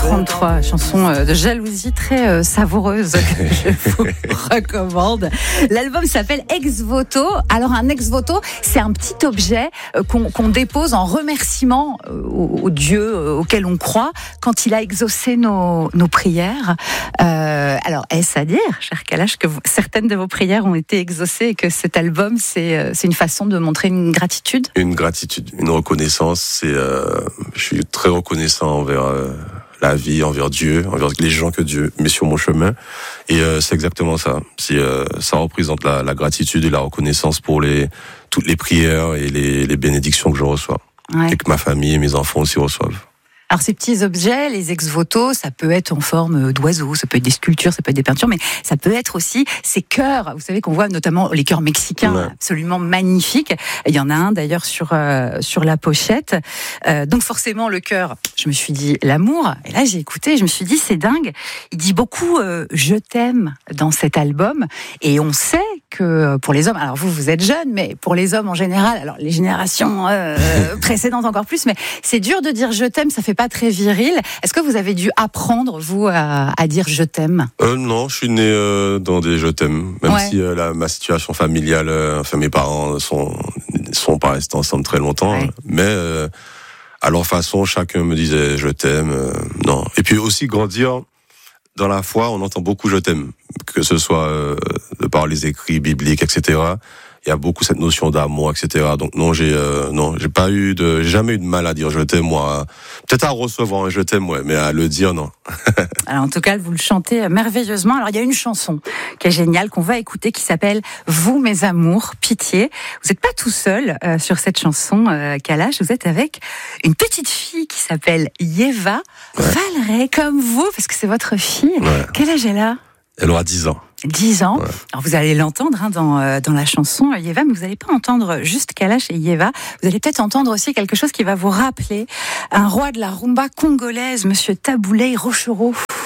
33, chanson de jalousie très savoureuse que je vous recommande. L'album s'appelle Ex Voto. Alors un ex voto, c'est un petit objet qu'on dépose en remerciement au Dieu auquel on croit quand il a exaucé nos prières. Alors est-ce à dire, cher Kalash, que certaines de vos prières ont été exaucées et que cet album c'est une façon de montrer une gratitude? Une gratitude, une reconnaissance. Je suis très reconnaissant envers la vie, envers Dieu, envers les gens que Dieu met sur mon chemin. Et c'est exactement ça. Ça représente la gratitude et la reconnaissance pour toutes les prières et les bénédictions que je reçois. Ouais. Et que ma famille et mes enfants aussi reçoivent. Alors ces petits objets, les ex-voto, ça peut être en forme d'oiseaux, ça peut être des sculptures, ça peut être des peintures, mais ça peut être aussi ces cœurs. Vous savez qu'on voit notamment les cœurs mexicains, ouais, absolument magnifiques. Il y en a un d'ailleurs sur la pochette. Donc forcément le cœur, je me suis dit l'amour. Et là j'ai écouté, je me suis dit c'est dingue. Il dit beaucoup je t'aime dans cet album. Et on sait que pour les hommes, alors vous êtes jeunes, mais pour les hommes en général, alors les générations précédentes encore plus, mais c'est dur de dire je t'aime, ça fait pas très viril. Est-ce que vous avez dû apprendre, vous, à dire je t'aime? Non, je suis né dans des je t'aime. Même si ma situation familiale, mes parents sont pas restés ensemble très longtemps. Ouais. Mais à leur façon, chacun me disait je t'aime. Non. Et puis aussi grandir dans la foi, on entend beaucoup je t'aime. Que ce soit de par les écrits bibliques, etc. Il y a beaucoup cette notion d'amour, etc. Donc j'ai jamais eu de mal à dire je t'aime, moi. Peut-être à recevoir un je t'aime, ouais, mais à le dire, non. Alors en tout cas, vous le chantez merveilleusement. Alors il y a une chanson qui est géniale, qu'on va écouter, qui s'appelle Vous mes amours, pitié. Vous n'êtes pas tout seul sur cette chanson, Kalash. Vous êtes avec une petite fille qui s'appelle Yeva, Valeret, comme vous, parce que c'est votre fille. Ouais. Quel âge elle a? Elle aura 10 ans. 10 ans. Ouais. Alors vous allez l'entendre dans la chanson Yeva, mais vous n'allez pas entendre juste Kalash et Yeva. Vous allez peut-être entendre aussi quelque chose qui va vous rappeler un roi de la rumba congolaise, Monsieur Taboulé Rochereau.